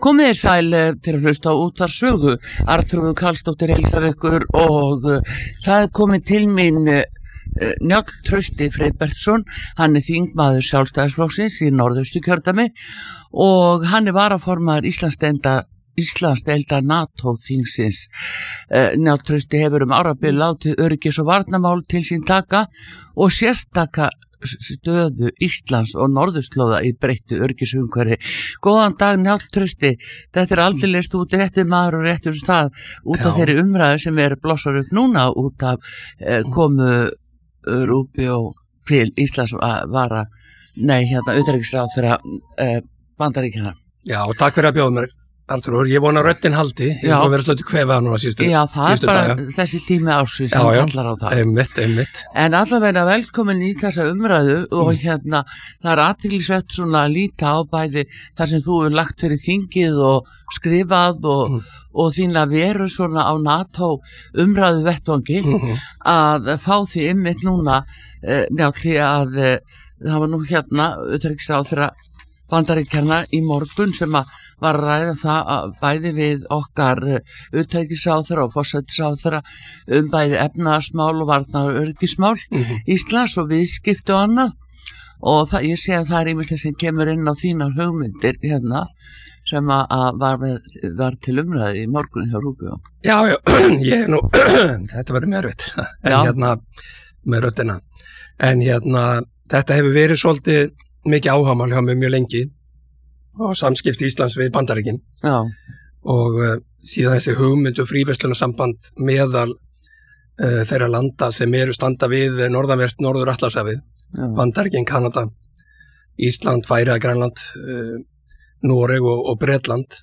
Komið þér sæl til að hlusta á Útvarpssögu. Arnþrúður Karlsdóttir heilsar ykkur og það komið til mín Njáll Trausti Friðbertsson. Hann þingmaður Sjálfstæðisflokksins í Norðausturkjördæmi og hann varaformaður Íslandsdeildar NATO-þingsins. Njáll Trausti hefur árabil látið öryggis- og varnarmál til sín taka og sérstaka stöðu Íslands og norðurslóða í breyttu öryggisumhverfi. Góðan dag Njáll Trausti, þetta aldeilis út réttur maður og réttur stað út af þeirri umræðu sem blossar upp núna út af komu Rubio til Íslands vara, utanríkisráðherra Bandaríkjanna. Já, og takk fyrir að bjóða mér, Arnþrúður. Ég vona röddin haldi, ég er búin að vera slötu kvefa núna síðustu daga. Já, það bara þessi tími ársins sem kallar á það. Einmitt. En allavega velkomin í þessa umræðu og það athyglisvert svona að líta á bæði þar sem þú lagt fyrir þingið og skrifað og þína veru svona á NATO umræðu vettvangi að fá því einmitt núna því að það var nú utanríkisráðherra Bandaríkjanna í morgun sem var að ræða það bæði við okkar utanríkisráðherra og forsætisráðherra bæði efnahagsmál og varnar- og öryggismál Íslands og viðskipti og annað og ég sé að það ýmislegt sem kemur inn á þínar hugmyndir sem var til umræði í morgun hjá Rubio. Já, ég nú þetta verður mjög erfitt en með röddina en þetta hefur verið svolítið mikið áhugamál hjá mig mjög lengi og samskipti Íslands við Bandaríkin og síðan þessi hugmyndu fríverslunarsamband meðal þeirra landa sem standa við norðanvert Norður-Atlantshafið, Bandaríkin, Kanada, Ísland, Færeyjar, Grænland, Noreg og Bretland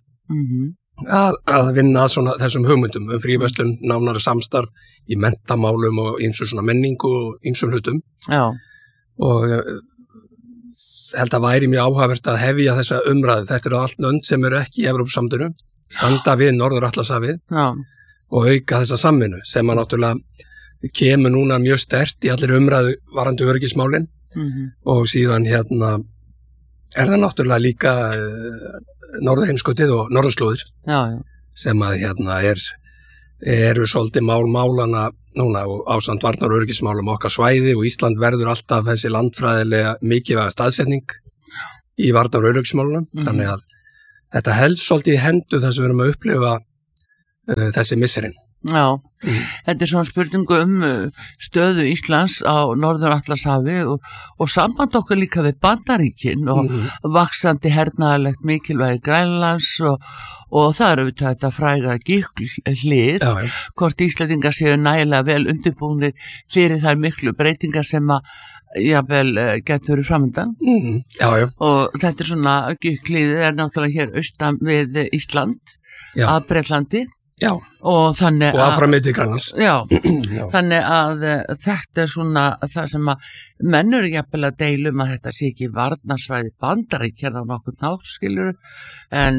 að vinna að svona þessum hugmyndum fríverslun, nánara samstarf í menntamálum og ýmsum svona menningu og ýmsum hlutum og held að væri mjög áhugavert að hefja þessa umræðu. Þetta allt lönd sem ekki í Evrópusamdunu, standa við Norður-Atlantshafið og auka þessa samvinnu sem náttúrulega kemur núna mjög sterkt í allir umræðu varandi öryggismálin og síðan það náttúrulega líka Norðurheimskautið og norðurslóðir sem að eru svolítið málana núna og ásamt varnar- og öryggismálum okkar svæði og Ísland verður alltaf þessi landfræðilega mikilvæga staðsetning í varnar- og öryggismálunum þannig að þetta helst svolítið í hendu þess að við erum að upplifa þessi misserinn. Já, þetta svona spurningu stöðu Íslands á Norður-Atlantshafi og samband okkar líka við Bandaríkin og vaxandi hernaðarlegt mikilvægi Grænlands og það auðvitað þetta fræga hlið, hvort Íslendingar séu nægilega vel undirbúnir fyrir þær miklu breytingar sem jafnvel getur verið framundan. Og þetta svona hlið náttúrulega hér austan við Ísland að Bretlandi. Og þannig og áfram með Grænlands. Þannig að þetta svona það sem að menn eru jafnvel að deila að þetta sé ekki varnarsvæði Bandaríkjanna á nokkurn hátt skilur en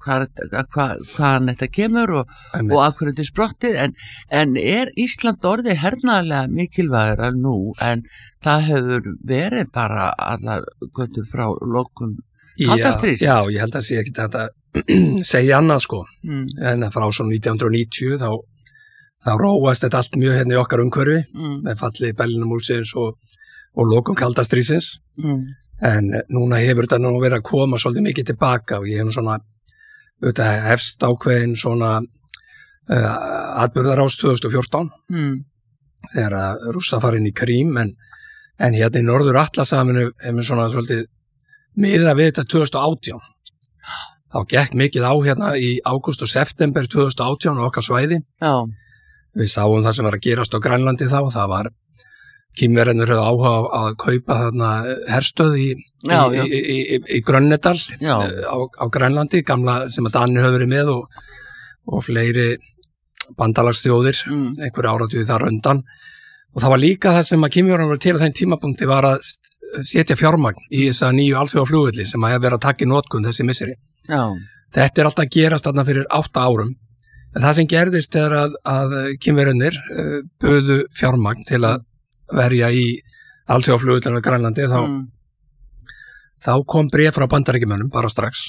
hvaðan þetta kemur og af hverju þetta sprottið en Ísland orðið hernaðarlega mikilvægara nú en það hefur verið bara allar götur frá lokum kaldastríðs. Já, ég held að sé ekki þetta segja annað sko en frá svona 1990 þá róast þetta allt mjög í okkar umhverfi með falli Berlínarmúrsins og lokum kaldastríðsins en núna hefur þetta nú verið að koma svolítið mikið tilbaka og ég hef svona hefst ákveðin svona atburðarás 2014 þegar Rússa fara inn í Krím en í Norður-Atlantshafinu hefur svona svolítið miðað við þetta 2018 þá gekk mikið á í ágúst og september 2018 á okkar svæði. Við sáum það sem var að gerast á Grænlandi þá, það var Kínverjarnir höfðu áhuga að kaupa þarna herstöð í Grönnedal á Grænlandi, gamla sem að Danir höfðu verið með og fleiri bandalagsþjóðir, einhverju áratugi þar undan. Og það var líka það sem að Kínverjarnir voru til á þeim tímapunkti var að setja fjármagn í þessa nýju alþjóðaflugvelli sem að hefur verið að taka í notkun þessi misseri. Þetta alltaf að gerast þarna fyrir 8 árum. En það sem gerðist er að Kínverjarnir buðu fjármagn til að verja í alþjóðaflugvöllunum á Grænlandi þá kom bréf frá Bandaríkjamönnum bara strax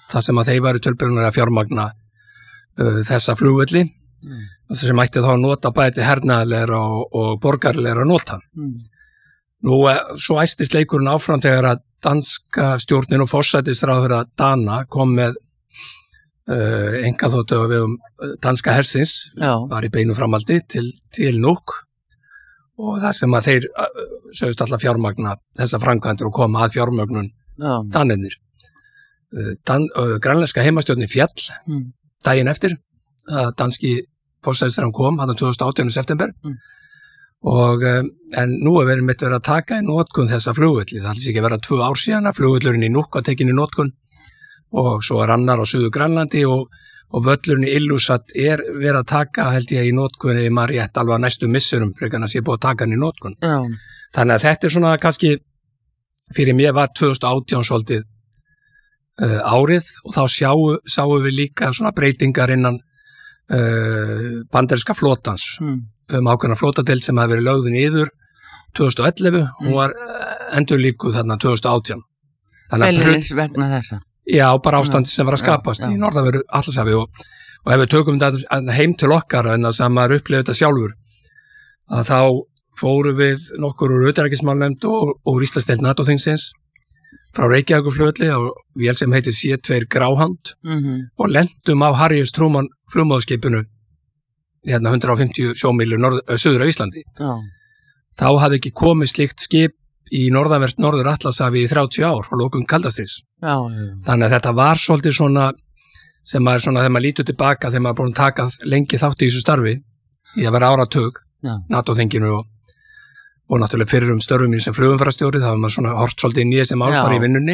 þar sem að þeir væru tilbúinir að fjármagna þessa flugvelli sem ætti þá að nota bæði hernaðarlegra og borgarlegra nota. Nú, svo æstist leikurinn áfram þegar að danska stjórnin og forsætisráðherra Dana kom með einkaþotu á vegum danska hersins, var í beinu framaldi til Nuuk, og það sem að þeir sögust alltaf fjármagna þessa framkvæmdir og koma að fjármögnun Danirnir. Grænlenska heimastjórnin fjall daginn eftir að danski forsætisráðherrann kom, hann 2018. september, og en nú verið mitt verið að taka í notkun þessa flugvelli. Það ætlis ekki að vera 2 ár síðan að flugvellurinn í Nuuk var tekin í notkun, og svo annar á Suður Grænlandi og völlurinn í Ilulissat verið að taka, held ég, í notkunni í Mariett alveg að næstu missurum frekar að sé búið að taka hann í notkun. Þannig að þetta svona kannski fyrir mér var 2018 svolítið árið, og þá sáum við líka svona breytingar innan bandaríska flotans ákveðna flotadeild sem hafi verið lögð niður 2011, hún var endurlífguð þarna 2018. Beinlínis vegna þessa? Já, bara ástandi sem var að skapast í norðanverðu Atlantshafi, og ef við tökum þetta heim til okkar en það sem maður upplifði þetta sjálfur, að þá fórum við nokkur úr utanríkismálanefnd og Íslandsdeild NATO-þingsins frá Reykjavíkurflugvelli á vél sem heitir C2 Gráhand og lentum á Harry S. Truman flugmóðskipinu 150 sjómílur suður á Íslandi. Þá hafði ekki komið slíkt skip í norðanvert Norður Atlantshafi í 30 ár og lokum kaldastríðs. Þannig að þetta var svolítið svona sem maður svona þegar maður lítur tilbaka þegar maður búin að taka lengi þátt í þessu starfi í að vera áratug NATO-þinginu og náttúrulega fyrir störfum mín sem flugumferðarstjóri, þá var maður svona hort svolítið inn í þessi mál bara í vinnunni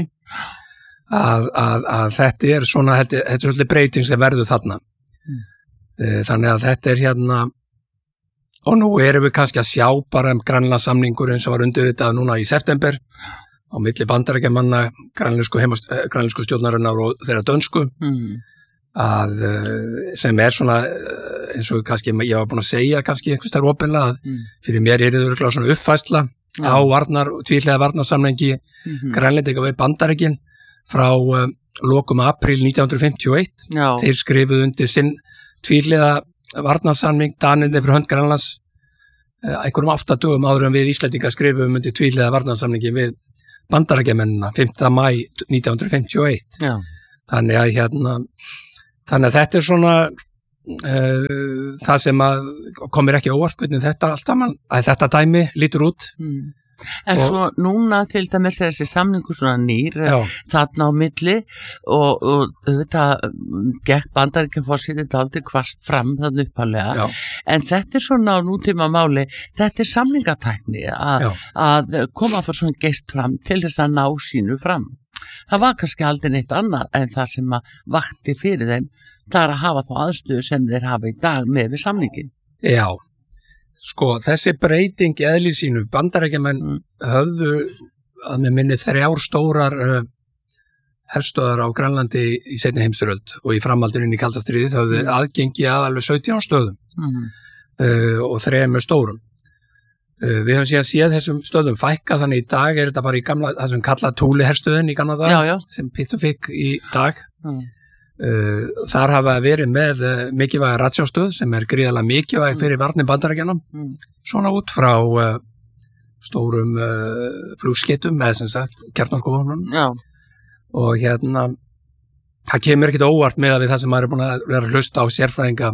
að þetta svona þetta svolítið breyting sem verður þarna. Þannig að þetta hérna. Og nú erum við kannski að sjá bara Grænlandssamningurinn sem var undirritað núna í september á milli Bandaríkjamanna, grænlensku stjórnarinnar og þeirra dönsku, að sem svona, eins og kannski ég var búin að segja kannski einhvers þar opinlega, að fyrir mér það örugglega svona uppfærsla á tvíhliða varnarsamningi Grænlendinga við Bandaríkin frá lokum apríl 1951. Þeir skrifuðu undir sinn tvíhliða varnarsamning Danirnir fyrir hönd Grænlands einhverjum 8 dögum áður en við Íslendingar skrifum undir tvíhliða varnarsamningi við Bandaríkjamennina 5. maí 1951. Þannig að þetta svona það sem að komir ekki óvart hvernig þetta dæmi lítur út. En svo núna til dæmis þessi samningur svona nýr þarna á milli og þetta gekk Bandaríkjaforseti dálítið hvasst fram þarna upphaflega, en þetta svona á nútíma máli, þetta samningatækni að koma fyrir svona geist fram til þess að ná sínu fram. Það var kannski aldrei neitt annað en það sem að vakti fyrir þeim, það að hafa þá aðstöðu sem þeir hafa í dag með við samningin. Já. Sko, þessi breyting í eðli sínu, Bandaríkjamenn höfðu að með minni 3 stórar herstöðar á Grænlandi í seinni heimsstyrjöld og í framhaldinu inn í kalda stríðið höfðu aðgengi að alveg 17 stöðum og 3 stórum. Við höfum síðan séð þessum stöðum fækka, þannig í dag þetta bara í gamla, það sem kallað Thule herstöðin í gamla dag, sem Pittu fikk í dag. Þar hafa verið með mikilvæga ratsjástöð sem gríðarlega mikilvæg fyrir varnir Bandaríkjanna, svona út frá stórum flugskeytum með sem sagt kjarnorkuvopnum. Og það kemur ekkert óvart með að við það sem maður búin að vera að hlusta á sérfræðinga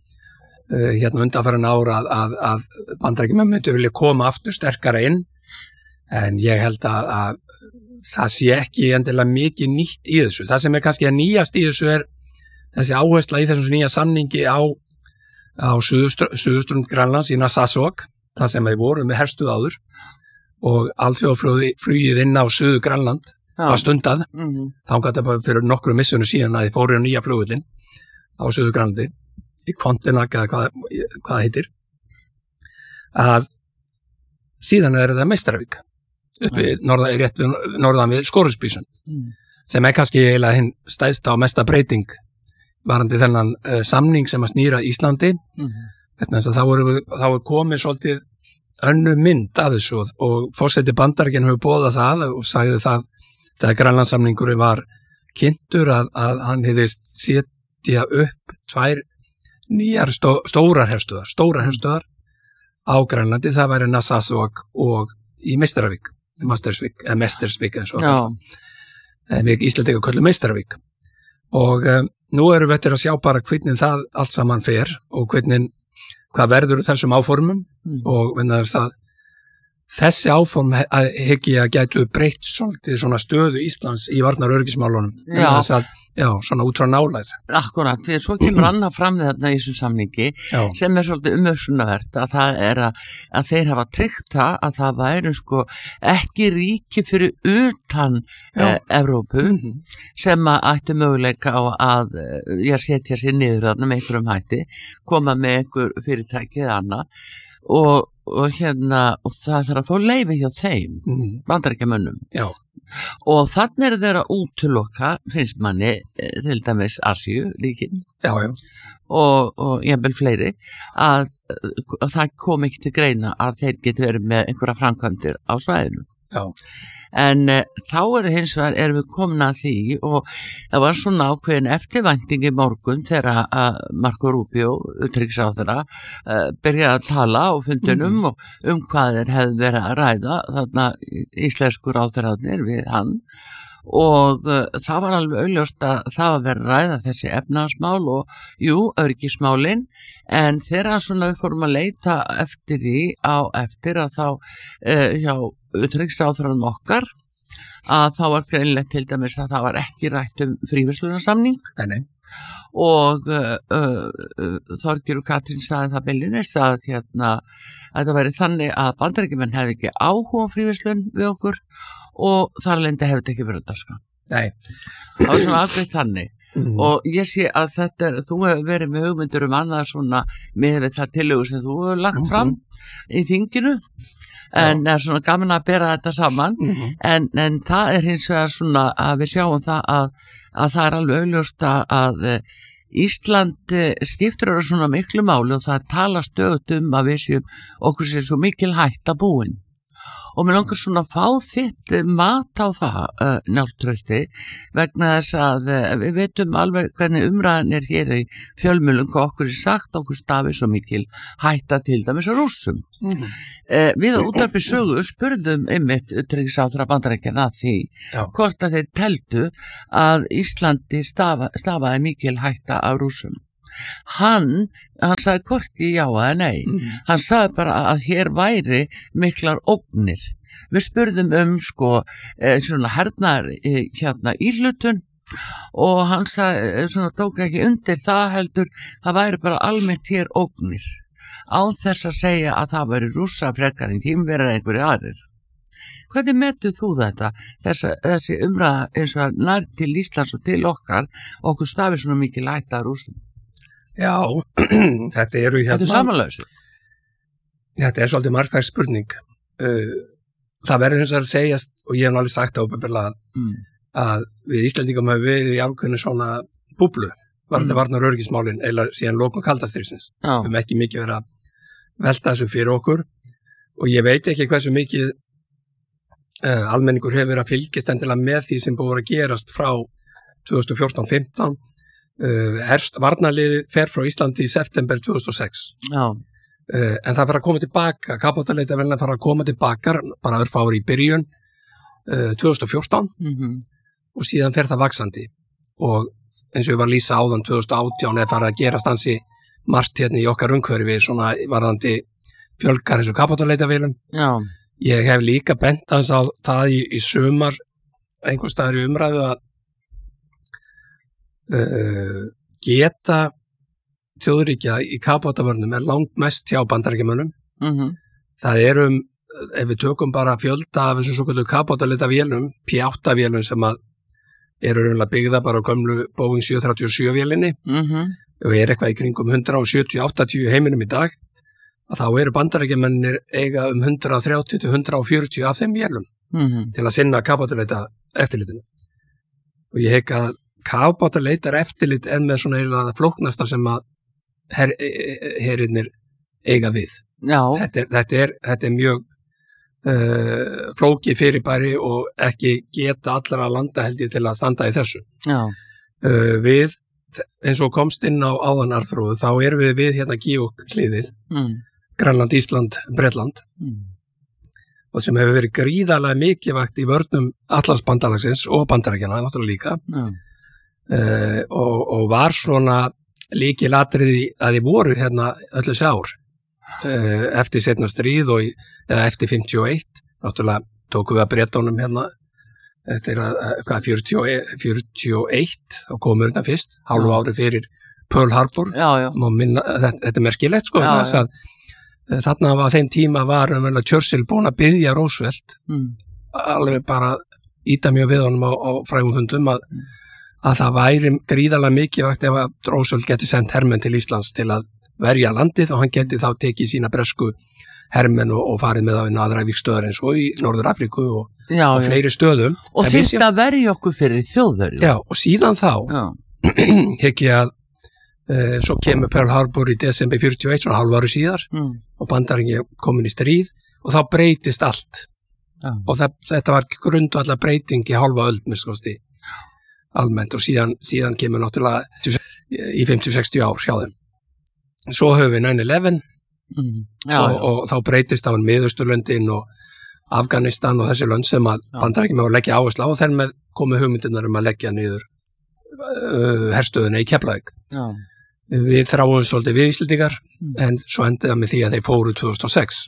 undanfarin ára að Bandaríkjamenn myndu vilja koma aftur sterkara inn, en ég held að það sé ekki endilega mikið nýtt í þessu. Það sem kannski að nýjast í þessu þessi áhersla í þessum nýja samningi á suðurströnd Grænlands í Narsarsuaq, það sem við vorum með herstuð áður, og alþjóðaflugið inn á Suður Grænland var stundað, þangað bara fyrir nokkru missunum síðan að þið fóru á nýja flugvöllin á Suður Grænlandi, í Kvantinag eða hvað það heitir, að síðan þetta Meistaravík, uppi rétt við norðan við Skorupsbysund, sem kannski eiginlega hinn stæðsta og mesta breyting varandi þennan samning sem að snýra Íslandi, þess að þá er komið svolítið önnur mynd af þessu og forseti Bandaríkjanna hefur boðað það og sagði það þegar Grænlandssamningurinn var kynntur að hann hefðist setja upp 2 nýjar stórar herstöðar á Grænlandi, það væri Narsarsuaq og í Meistaravik, Mestersvik eins og við Íslendingar köllum Meistaravik. Og nú erum við að sjá bara hvernig það allt saman fer og hvað verður þessum áformum og þessi áform hygg ég að gætu breytt svolítið svona stöðu Íslands í varnaröryggismálunum. Svona út frá nálægð. Akkurat, því svo kemur annað fram þarna í þessum samningi sem svolítið umhugsunarvert að það að þeir hafa tryggt það að það væri ekki ríki fyrir utan Evrópu sem að ætti möguleika á að setja sér niður þarna með einhverjum hætti, koma með einhver fyrirtæki eða annað og það þarf að fá leyfi hjá þeim, Bandaríkjamönnum. Og þannig þeir að útiloka, finnst manni, til dæmis Asíu líkin og jafnvel fleiri, að það kom ekki til greina að þeir geti verið með einhverja framkvæmdir á svæðinu. En þá hins vegar erum við komin að því og það var svona ákveðin eftirvænting í morgun þegar Marco Rubio, utanríkisráðherra, byrjaði að tala á fundinum og hvað þeir hefðu verið að ræða þarna íslensku ráðherrarnir við hann og það var alveg augljóst að það var verið að ræða þessi efnahagsmál og öryggismálin en þegar svona við fórum að leita eftir því eftir að þá hjá utanríkisráðherranum okkar að þá var greinilegt til dæmis að það var ekki rætt fríverslunarsamning og Þorgerður Katrín sagði það beinlínis að þetta væri þannig að Bandaríkjamenn hefði ekki áhuga á fríverslun við okkur og þar lendi hefði þetta ekki verið dagskrá. Það var svona afgreitt þannig. Og ég sé að þú hefur verið með hugmyndur annað svona með það tillögu sem þú hefur lagt fram í þinginu en það svona gaman að bera þetta saman en það hins vegar svona að við sjáum það að það alveg augljóst að Ísland skiptir svona miklu máli og það tala stöðugt að við séum okkur sé svo mikil hætta búin og mér langar svona að fá þitt mat á það, Njáll Trausti, vegna þess að við veitum alveg hvernig umræðan hér í fjölmiðlum hvað okkur sagt, okkur stafi svo mikil hætta til dæmis að Rússum. Við á Útvarpi Sögu spurðum einmitt utanríkisráðherra Bandaríkjanna að því hvort að þeir teldu að Íslandi stafaði mikil hætta af Rússum. Hann sagði hvorki já eða nei. Hann sagði bara að hér væri miklar ógnir. Við spurðum svona hernaðar íhlutun og hann sagði, svona tók ekki undir það heldur, það væri bara almennt hér ógnir. Án þess að segja að það væri Rússa frekar en Kínverjar eða einhverjir aðrir. Hvernig metur þú þetta? Þessi umræða eins og nær til Íslands og til okkur stafi svona mikil hætta af Rússum? Já, þetta eru Þetta samanlausu. Þetta svolítið margþætt spurning. Það verður hins vegar að segjast og ég hef alveg sagt opinberlega að við Íslendingum hefur verið í ákveðnu svona búblu varnar öryggismálin eða síðan lokum kaldastríðsins. Við höfum ekki mikið verið að velta þessu fyrir okkur og ég veit ekki hversu mikið almenningur hefur verið að fylgjast endilega með því sem búið að gerast frá 2014-15 varnarliðið fer frá Íslandi í september 2006 en það fara að koma tilbaka kafbátaleitar verðin að fara að koma tilbaka bara örfári í byrjun 2014 og síðan fer það vaxandi og eins og ég var að lýsa áðan 2018 er farið að gerast ansi margt hérna í okkar umhverfi svona varðandi fjölgar þessu kafbátaleitarvélum. Ég hef líka bent aðeins á það í sumar einhvers staðar í umræðu að geta þjóðríkja í kafbátavörnum langt mest hjá Bandaríkjamönnum. Það ef við tökum bara fjölda af þessum svokölluðu kafbátaleitavélum, P8-vélum sem eru raunlega byggða bara á gömlu Boeing 737-vélinni og eitthvað í kringum 170-180 heiminum í dag, að þá eru Bandaríkjamennir eiga 130-140 af þeim vélum til að sinna kafbátaleita eftirlitinu. Og ég hygg að kafbátaleitar eftirlit með svona eiginlega flóknasta sem að herinnir eiga við. Þetta er mjög flókið fyrirbæri og ekki geta allra landa held ég til að standa í þessu. Já. Við, eins og komst inn á áðan Arþrúðu, þá erum við hérna Gígjuk hliðið, Grænland, Ísland, Bretland og sem hefur verið gríðarlega mikilvægt í vörnum Atlantsbandalagsins og Bandaríkjanna náttúrulega líka og var svona lykilatriði að þið voru hérna öll þessi ár eftir seinna stríð eða eftir 51, náttúrulega tókum við að Bretunum hérna eftir að 41 þá komur þetta fyrst, hálfu ári fyrir Pearl Harbor. Þetta er merkilegt sko, þess að þarna var þeim tíma var Churchill búin að biðja Roosevelt alveg bara íta mjög við honum á frægum fundum að það væri gríðarlega mikilvægt ef að Roosevelt geti sendt hermenn til Íslands til að verja landið og hann geti þá tekið sína bresku hermenn og farið með á einu aðra vígstöðar eins og í Norður Afríku og fleiri stöðum. Og þyrfti að verja okkur fyrir þjóðverju. Já, og síðan þá hygg ég að svo kemur Pearl Harbor í desember 41, svona hálfu ári síðar og Bandaríkin komin í stríð og þá breytist allt. Og þetta var grundvallar breyting í hálfa öld miskosti almennt og síðan kemur náttúrulega í 50-60 ár hjá þeim. Svo höfum við 9/11 og þá breytist á Miðausturlöndin og Afganistan og þessi lönd sem að Bandaríkin með að leggja áherslu á og þeir með komið hugmyndirnar að leggja niður herstöðuna í Keflavík. Við þráum svolítið við Íslendingar en svo endaði það með því að þeir fóru 2006.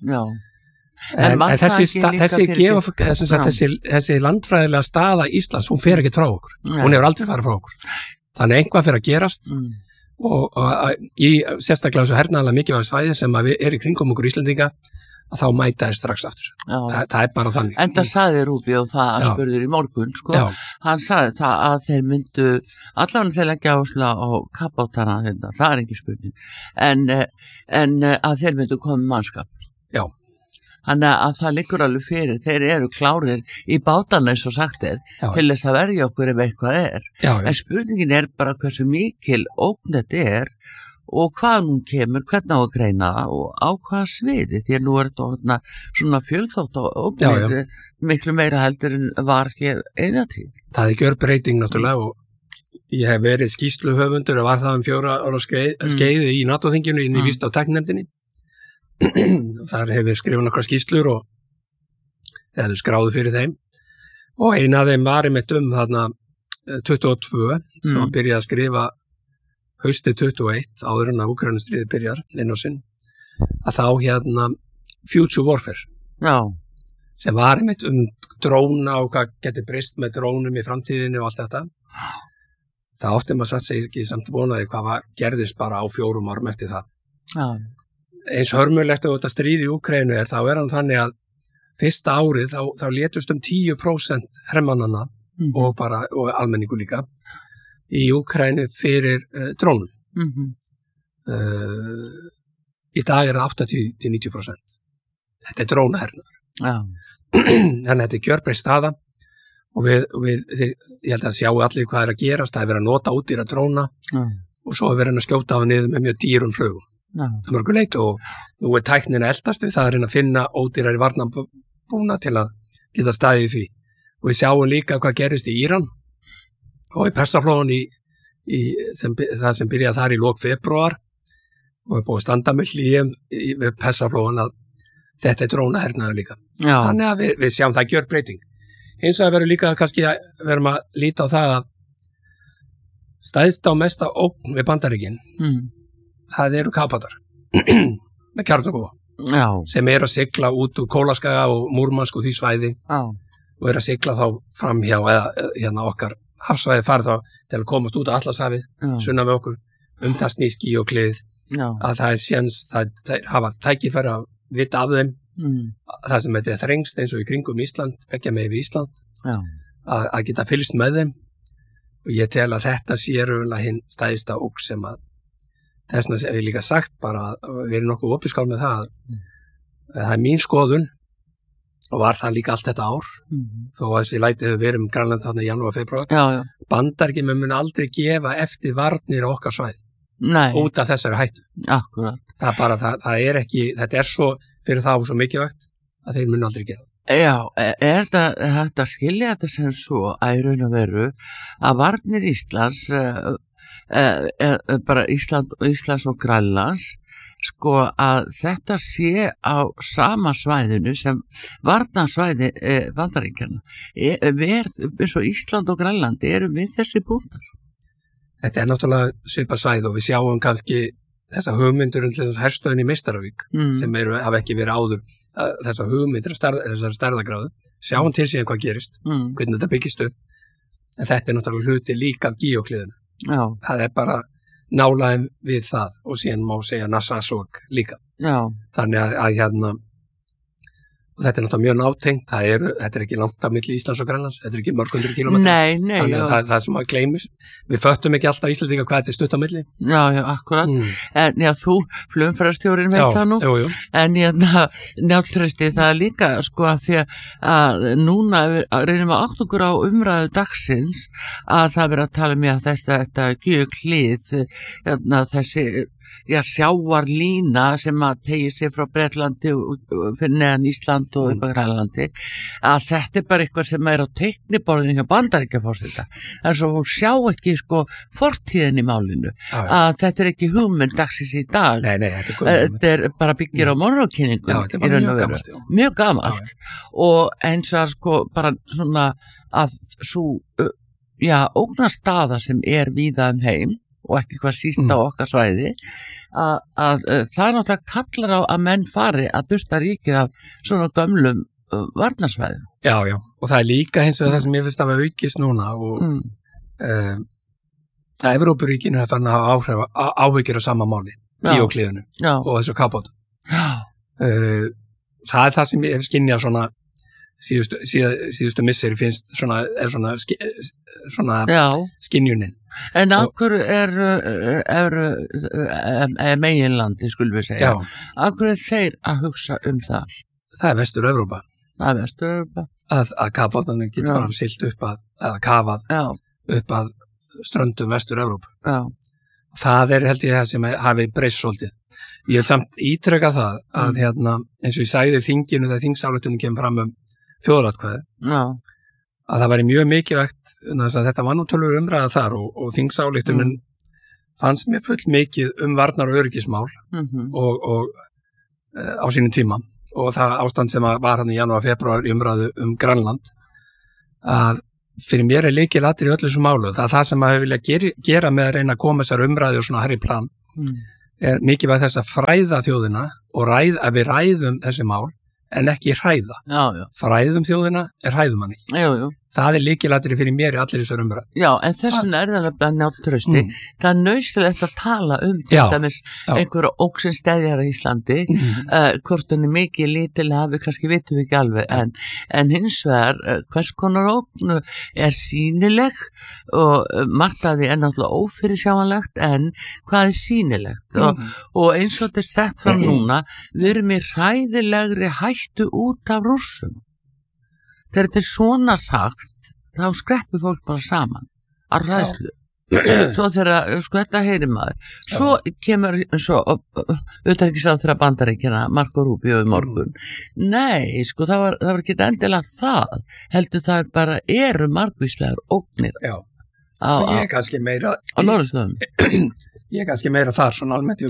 En þessi landfræðilega staða Íslands, hún fer ekki frá okkur. Hún hefur aldrei farið frá okkur. Þannig einhvað fer að gerast og í sérstaklega þessu hernaðarlega mikilvæga svæði sem að við í kringum okkur Íslendinga að þá mæta þeir strax aftur. Það er bara þannig. En það sagði Rúbíó það að spurður í morgun, sko. Hann sagði það að þeir myndu, allavega þeir leggja áherslu á kafbátana, það er ekki spurning, en að þeir myndu koma með mannskap. Já. Þannig að það liggur alveg fyrir, þeir eru klárir í bátana eins og sagt er til þess að verja okkur ef eitthvað er. En spurningin er bara hversu mikil ógn þetta er og hvað nú kemur, hvernig á að greina og á hvaða sviði, því að nú er þetta svona fjölþátt og ógnir miklu meira heldur en var hér eina tíð. Það er gjörbreyting náttúrulega og ég hef verið skýrsluhöfundur og var það 4 ára skeiði í NATO-þinginu inn í vísinda- og tækninefndinni. Þar hefur skrifað nokkra skýrslur og hefur skráðu fyrir þeim og eina af þeim var einmitt þarna 22 sem að byrja að skrifa haustið 21 áður en að Úkraínustríðið byrjar inn á sinn að þá hérna Future Warfare sem var einmitt dróna og hvað getur breyst með drónum í framtíðinu og allt þetta. Það átti maður satt sig ekki samt vonaði hvað gerðist bara á 4 árum eftir það. Eins hörmulegt og þetta stríð í Úkraínu er, þá er hann þannig að fyrsta árið þá létust 10% hermannanna og almenningu líka í Úkraínu fyrir drónum. Í dag er það 80-90%. Þetta er drónahernaður. Þannig að þetta er gjörbreytt staða og ég held að sjáu allir hvað er að gerast, það er verið að nota ódýra dróna og svo er verið að skjóta á niður með mjög dýrum flugum. Það mörgur leit og nú er tæknin að eldast við það að reyna að finna ódýrari varnarbúna til að geta staðið því og við sjáum líka hvað gerist í Íran og í Persaflóan það sem byrjaði þar í lok febrúar og er búið að standa með hlýjum við Persaflóan að þetta er drónahernaður líka. Þannig að við sjáum það gjörbreyting. Eins og að verður líka kannski að verðum að líta á það að stæðst á mesta ógn við Bandaríkin það eru kafbátar með kjarnorkuvopn sem eru að sigla út úr Kólaskaga og Múrmansk og því svæði og eru að sigla þá fram hjá hérna okkar hafsvæði farið þá til að komast út á Atlantshafið sunnan við okkur það snýst og klið að það er séns, það hafa tækifæri að vita af þeim það sem þetta er þrengst eins og í kringum Ísland, beggja megin við Ísland að geta fylgst með þeim og ég tel að þetta sé raunlega hinn stæðista ógn sem að þess vegna hef ég líka sagt bara að við erum nokkuð opiskál með það það er mín skoðun og var það líka allt þetta ár þó að þessi læti hefur verið Grænland þarna í janúar, febrúar Bandaríkin mun aldrei gefa eftir varnir á okkar svæði út af þessari hættu. Akkurat. Það er ekki, þetta er svo fyrir þá svo mikilvægt að þeir mun aldrei gera. Já, þetta hægt að skilja þetta sem svo að í raun og veru að varnir Íslands, bara Íslands og Grænlands, sko að þetta sé á sama svæðinu sem varnarsvæði Bandaríkjanna. Eins og Ísland og Grænland erum við þessi búndar. Þetta náttúrulega svipað svæði og við sjáum kannski þessa hugmyndur til þess herstöðin í Meistaravík sem hafa ekki verið áður þessa hugmyndir þessar stærðagráðu, sjáum til síðan hvað gerist, hvernig þetta byggist upp, en þetta náttúrulega hluti líka af Gíókliðinu. Já. Það bara nálægum við það og síðan má segja Nassasog líka. Já. Þannig að hérna, og þetta náttúrulega mjög nátengt, þetta ekki langt á milli Íslands og Grænlands, þetta ekki mörg 100 kilometrar. Nei. Þannig að það sem að gleymis, við föttum ekki alltaf Íslendinga hvað þetta stutt á milli. Já, akkurat. En já, þú, flugumferðarstjórinn veit það nú. Jú. En Njáll Trausti, það líka, sko, að því að núna reynum að átt okkur á umræðu dagsins að það verið að tala um þetta Gíóklið, þessi sjávarlína sem að tegir sig frá Bretlandi fyrir neðan Ísland og upp á Grænlandi, að þetta bara eitthvað sem á teikniborðinu hjá Bandaríkjaforseta. Það svo fólk sjá ekki sko fortíðin í málinu, að þetta ekki hugmynd dagsins í dag. Nei, þetta bara byggir á Monroe-kynningum. Já, þetta bara mjög gamalt. Mjög gamalt. Og eins og sko bara svona að svo, ógnastaða sem víða heim og ekki hvað síst á okkar svæði, að það náttúrulega kallar á að menn fari að dusta ríkið af svona gömlum varnarsvæðum. Já, og það líka hins vegar það sem ég finnst að hafa aukist núna og að Evrópuríkinu er farin að hafa áhyggjur á sama máli, Gíókliðinu og þessu kapótum. Það það sem ég hef skynjað svona síðustu misseri finnst svona skynjunin. En af hverju er meginlandi, skulum við segja. Af hverju þeir að hugsa það? Það er Vestur-Evrópa. Það er Vestur-Evrópa. Að kapótanum getur bara siglt upp að kafað upp að ströndum Vestur-Evrópu. Já. Það held ég það sem hafi breyst svolítið. Ég vil samt ítreka það að eins og ég sagði þinginu þegar þingsályktunin kemur fram þjóðaratkvæði. Já. Að það væri mjög mikilvægt, þetta var náttúrulega umræða þar og þingsályktunin fannst mér full mikið varnar- og öryggismál og á sínum tíma og það ástand sem var hann í janúar, febrúar í umræðu Grænland að fyrir mér lykilatriði í öllu þessu málu. Það er það sem maður vilja gera með að reyna að koma þessar umræðu og svona hærri plan mikilvægt þess að fræða þjóðina og að við ræðum þessi mál en ekki hræða. Fræðum þjóðina hræðum hann ekki. Jú. Það lykilatriði fyrir mér í allir þessar umræðu. Já, en þessin það nefnilega Njáll Trausti. Það er nauðsynlegt að tala til dæmis einhverja óksins steðjar í Íslandi, hvort hann mikið lítil hafi, kannski vitum við ekki alveg, en hins vegar hvers konar ógn sýnileg og margt af því náttúrulega ófyrirsjáanlegt, en hvað sýnilegt og eins og þetta sett fram núna, við erum í hræðilegri hættu út af Rússum. Þegar þetta svona sagt, þá skreppur fólk bara saman að hræðslu. Svo þegar, þetta heyrir maður. Svo kemur, utanríkisráðherra Bandaríkjanna, Marco Rubio í morgun. Nei, það var ekki endilega það. Heldur það bara margvíslegar ógnir. Já, og ég kannski meira á norðurslóðum. Ég kannski meira þar, svona almennt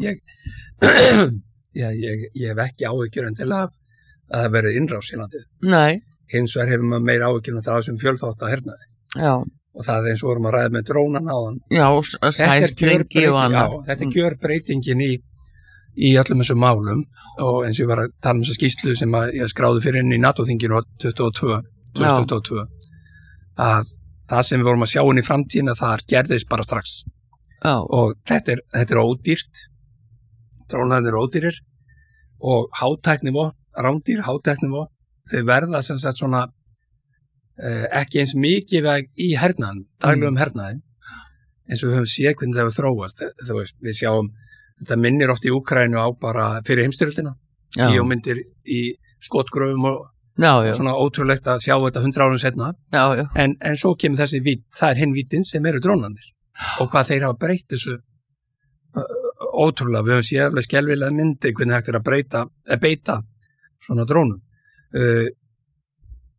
ég hef ekki áhyggjur en til að það verið innrás í landið. Nei. Hins vegar hefur maður meira áhyggjur á þessum fjölþátta hernaði. Já. Og það eins og vorum að ræða með drónan áðan. Já, sælstrengi og annað. Já, þetta gjörbreytingin í öllum þessum málum og eins og ég var að tala þessa skýrslu sem ég skráði fyrir inn í NATO-þinginu 2022 að það sem við vorum að sjá inn í framtíðina það gerðist bara strax. Já. Og þetta er ódýrt. Drónarnir eru ódýrir og rándýr hátæknivopn þau verða sem sagt svona ekki eins mikið í hernaðin, daglegum hernaðin eins og við höfum séð hvernig það hefur þróast. Þú veist, við sjáum þetta minnir oft í Úkraínu á bara fyrir heimsstyrjöldina, bíómyndir í skotgröfum og svona ótrúlegt að sjá þetta 100 árum setna. En svo kemur þessi vídd, það hinn víddin sem eru drónarnir og hvað þeir hafa breytt þessu ótrúlega. Við höfum séð alveg skelfilega myndi hvernig hægt að beita svona drónum.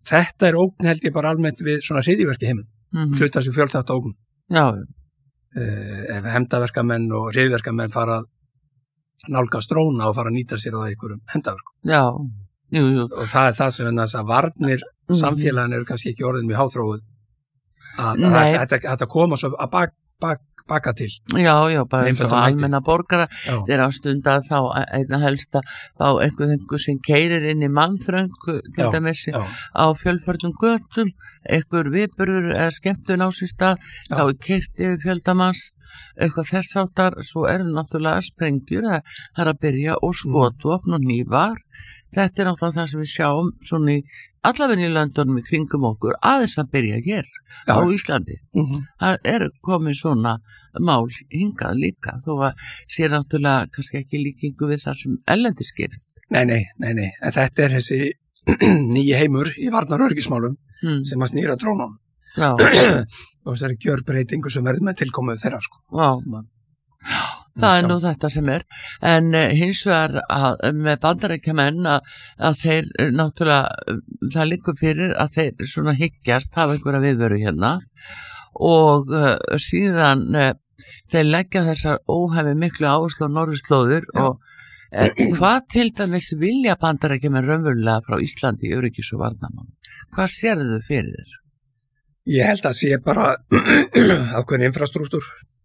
þetta ógn held ég bara almennt við svona hryðjuverki heiminn, hluta sem fjölþátta ógn. Já. Ef hefndaverkamenn og hryðjuverkamenn fara að nálgast dróna og fara að nýta sér á einhverjum hefndaverkum. Já, jú. Og það það sem þess að varnir samfélagin eru kannski ekki orðin mjög háþróið að þetta koma svo að baka til. Já, bara eins og almenna borgara þeir ástunda þá einna helsta þá einhver sem keyrir inn í mannþröng til dæmis á fjölförnum götum, einhver viðburður eða skemmtun á sér stað, þá keyrt yfir fjöldamanns, eitthvað þess áttar, svo náttúrulega sprengjur, það að byrja og skotvopn og hnífar. Þetta náttúrulega það sem við sjáum svona í allavega í löndunum í kringum okkur aðeins að byrja hér á Íslandi. Það komið svona mál hingað líka, þó að sé náttúrulega kannski ekki líkingu við það sem erlendis gerist. Nei, en þetta þessi nýji heimur í varnaröryggismálum sem að snýra drónum. Já. Og þessari gjörbreytingu sem verður með tilkomuð þeirra, sko. Já. Það nú þetta sem en hins vegar með bandaríkjamenn að þeir náttúrulega, það liggur fyrir að þeir svona hyggjast hafa einhverja viðveru hérna og síðan þeir leggja þessar óhæfi miklu áherslu á norðurslóðir og hvað til dæmis vilja bandaríkjamenn raunverulega frá Íslandi í öryggis- og varnarmálum? Hvað sérðu þau fyrir þér? Ég held að sé bara ákveðin infrastruktúr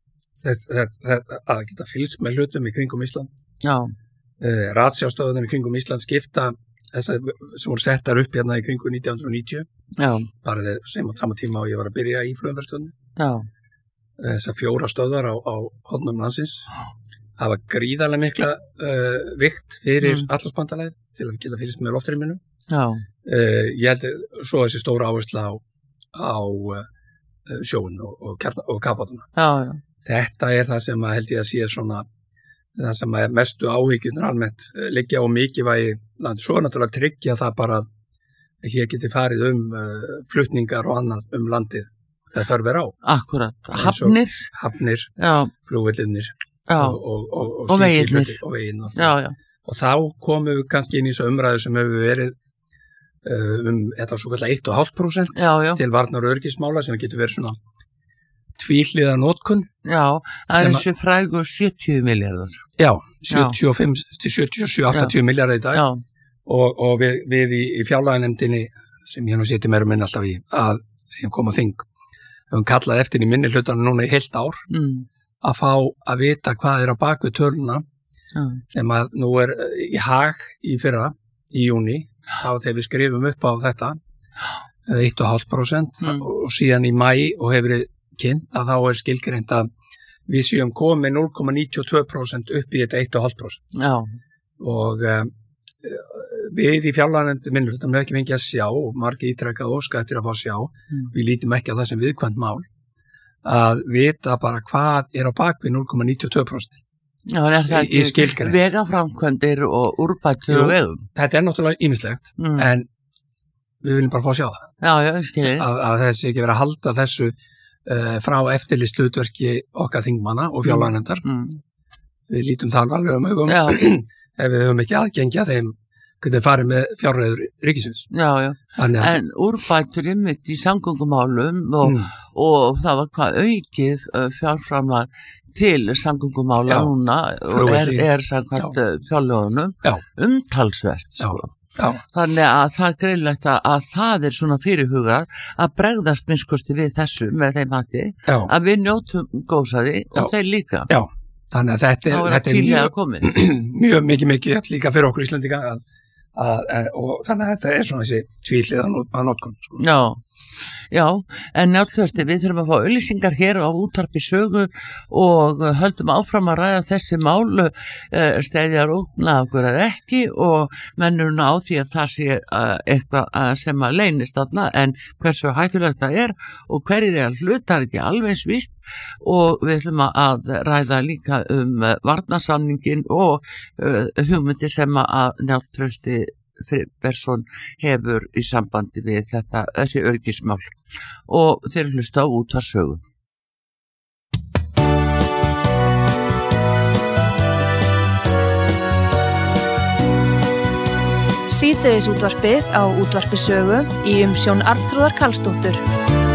að geta fylgst með hlutum í kringum Ísland. Já. Ratsjárstöðunar í kringum Ísland skipta þessar sem voru settar upp hérna í kringum 1990. Já. Bara sem á sama tíma og ég var að byrja í flugumferðstöðinni. Já. Þessar 4 stöðvar á hornum landsins hafa gríðarlega mikla vikt fyrir allarsbandalæð til að geta fylgst með loftrýminu. Já. Ég held svo þessi stóra áhersla á sjóin og kafbátana. Já. Þetta það sem að held ég að sé svona það sem að mestu áhyggjurnar almennt liggja á mikilvægi land. Svo náttúrulega tryggja það bara að hér geti farið flutningar og annað landið það þarf á. Akkurat, hafnir, flugvellinir og veginir og veginn. Og þá komum við kannski inn í þessu umræðu sem hefur verið þetta svo kallar 1,5% til varnar- og öryggismála sem getur verið svona tvíhliða notkun. Já, það þessi frægu 70 milljarðar. Já, 75 til 77-80 milljarðar í dag. Já. Og við í fjárlaganefndinni sem ég nú seti meira minn alltaf í sem kom á þing höfum kallað eftir í minni hlutanum núna í heilt ár að fá að vita hvað á baku töluna sem að nú í Hag í fyrra í júni þá þegar við skrifum upp á þetta 1,5% og síðan í maí og hefur kynnt að þá skilgreint að við séum komið 0,92% upp í þetta 1,5%. Já. Og við í fjárlaganefnd minnihlutanum höfum ekki fengið að sjá og margir ítrekað óska eftir að fá að sjá. Við lítum ekki á það sem viðkvæmt mál að vita bara hvað á bakvið 0,92%. Já, það ekki vegaframkvæmdir og úrbætur og vegum? Þetta náttúrulega ýmislegt, en við viljum bara fá að sjá það. Já, ég skilji. Að þessi ekki verið að halda þessu frá eftirlitshlutverki okkar þingmanna og fjárlaganefndar. Við lítum það alveg augum ef við höfum ekki aðgengja þeim hvernig farið með fjárreiður ríkisins. Já. En úrbætur einmitt í samgöngumálum og það var hvað aukið fjárframlag til samgöngumála núna og samkvæmt fjárlögunum umtalsvert, sko. Já. Þannig að það greinlegt að það svona fyrirhugað að bregðast minnskosti við þessu með þeim hætti að við njótum góðsaði og þeir líka. Já, þannig að þetta mjög mikið líka fyrir okkur Íslandinga og þannig að þetta svona þessi tvíhliða notkun. Sko. Já, en náttúrulega við þurfum að fá auglýsingar hér á Útvarpi Sögu og höldum áfram að ræða þessi mál stæðjar ógna okkur ekki og mennurna á því að það sé eitthvað sem að leynist þarna en hversu hættulegt það og hverjir hlutar ekki alveg víst og við ætlum að ræða líka varnarsamningin og hugmyndi sem að Njáll Trausti Friðbertsson hefur í sambandi við þessi öryggismál og þeir hlusta á Útvarp Sögu. Síðdegisútvarpið á Útvarpi Sögu í umsjón Arnþrúðar Karlsdóttur.